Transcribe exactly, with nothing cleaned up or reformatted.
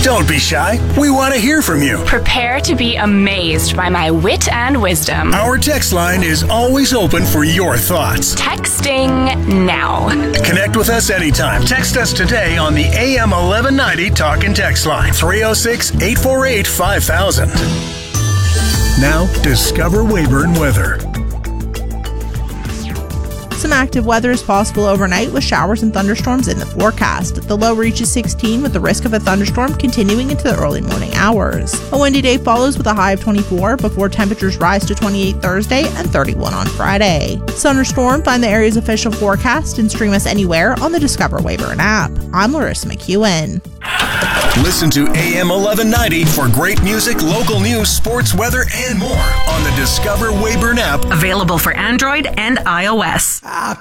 Don't be shy. We want to hear from you. Prepare to be amazed by my wit and wisdom. Our text line is always open for your thoughts. Texting now. Connect with us anytime. Text us today on the A M eleven ninety Talk and Text line, three oh six, eight four eight, five thousand. Now, discover Weyburn weather. Some active weather is possible overnight with showers and thunderstorms in the forecast. The low reaches sixteen with the risk of a thunderstorm continuing into the early morning hours. A windy day follows with a high of twenty-four before temperatures rise to twenty-eight Thursday and thirty-one on Friday. Sun or storm, find the area's official forecast and stream us anywhere on the Discover Weyburn app. I'm Larissa McEwen. Listen to A M eleven ninety for great music, local news, sports, weather, and more on the Discover Weyburn app. Available for Android and iOS. I